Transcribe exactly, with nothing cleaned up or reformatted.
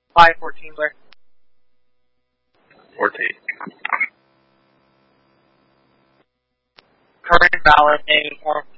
five fourteen, Blair. fourteen. Current valid name or